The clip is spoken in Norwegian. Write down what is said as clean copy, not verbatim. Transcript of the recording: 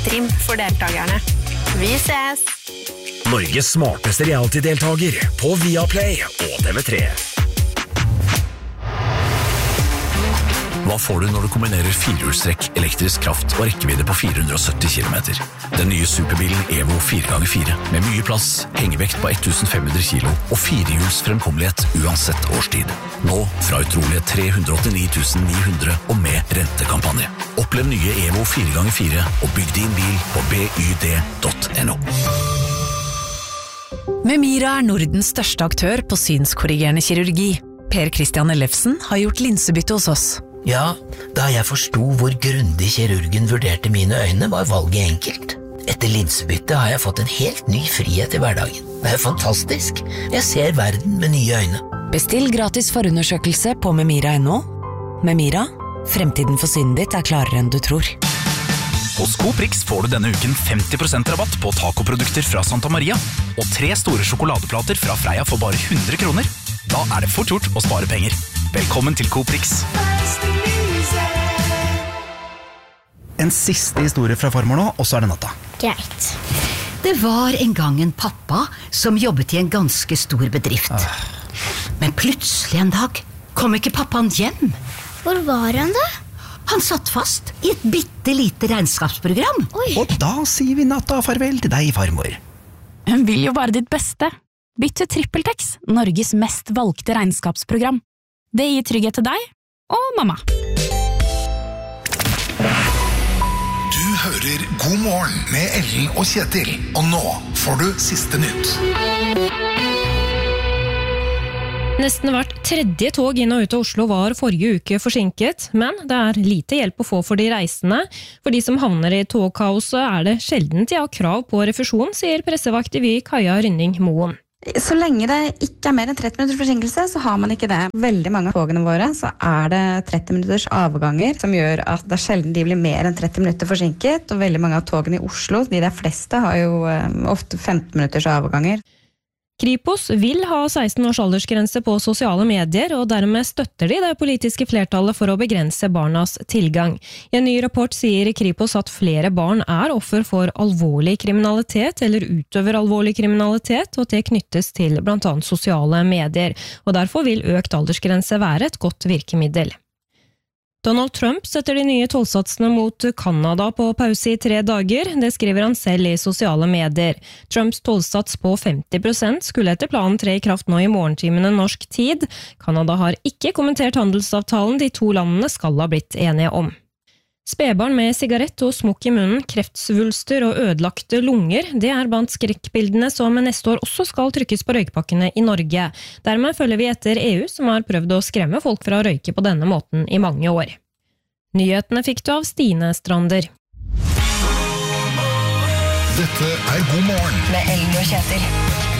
Trim for deltakerne. Vi ses! Norges smarteste reality-deltager på Viaplay og TV3. Hva får du når du kombinerer firehjulstrekk, elektrisk kraft og rekkevidde på 470 km? Den nye superbilen Evo 4x4 med mye plass, hengevekt på 1500 kilo og firehjuls fremkommelighet uansett årstid. Nå fra utrolige 389 900 og med rentekampanje. Opplev nye Evo 4x4 og bygg din bil på byd.no. Memira Nordens største aktør på synskorrigerende kirurgi. Per Christian Ellefsen har gjort linsebytte hos oss. Ja, da jeg forstod hvor grundig kirurgen vurderte mine øyne, var valget enkelt. Etter linsebytte har jeg fått en helt ny frihet i hverdagen. Det fantastisk. Jeg ser verden med nye øyne. Bestill gratis forundersøkelse på memira.no. Memira, fremtiden for synet ditt klarere enn du tror. Hos Coprix får du denne uken 50% rabatt på tacoprodukter fra Santa Maria og 3 store sjokoladeplater fra Freia for bare 100 kroner. Da det fort gjort å spare penger. Velkommen til Coprix. En siste historie fra farmor nå, og så det natta. Greit. Det var en gang en pappa som jobbet i en ganske stor bedrift. Men plutselig en dag kom ikke pappaen hjem. Hvor var han da? Han satt fast i et bittelite regnskapsprogram. Oi. Og da sier vi natta farvel til deg, farmor. Hun vil jo bare ditt beste. Bytt til TrippelTex, Norges mest valgte regnskapsprogram. Det gir trygghet til deg og mamma. Du hører God morgen med Ellen og Kjetil, og nå får du siste nytt. Nesten hvert tredje tog inn og ut av Oslo var forrige uke forsinket, men det lite hjelp å få for de reisende. For de som havner i togkaoset det sjelden de har krav på refusjon, sier pressevakt i Vy Kaja Rynning Moen. Så lenge det ikke mer enn 30 minutters forsinkelse, så har man ikke det. Veldig mange av togene våre så det 30 minutters avganger, som gjør at det sjelden de blir mer enn 30 minutter forsinket, og veldig mange av togene i Oslo, de fleste, har jo ofte 15 minutters avganger. Kripos vil ha 16 års aldersgrense på sosiale medier, og dermed støtter de det politiske flertallet for å begrense barnas tilgang. I en ny rapport sier Kripos at flere barn offer for alvorlig kriminalitet eller utøver alvorlig kriminalitet, og det knyttes til blant annet sosiale medier, og derfor vil økt aldersgrense være et godt virkemiddel. Donald Trump setter de nye tollsatsene mot Kanada på pause i 3 dager. Det skriver han selv i sosiale medier. Trumps tollsats på 50% skulle etter planen tre i kraft nå i morgentimene norsk tid. Kanada har ikke kommentert handelsavtalen de 2 landene skal ha blitt enige om. Spedbarn med sigarett og smokk i munnen, kreftsvulster og ødelagte lunger, det blant skrekkbildene som neste år også skal trykkes på røykpakkene i Norge. Dermed følger vi etter EU, som har prøvd å skremme folk fra å røyke på denne måten i mange år. Nyhetene fikk du av Stine Strander. Dette God morgen med Ellen og Kjetil.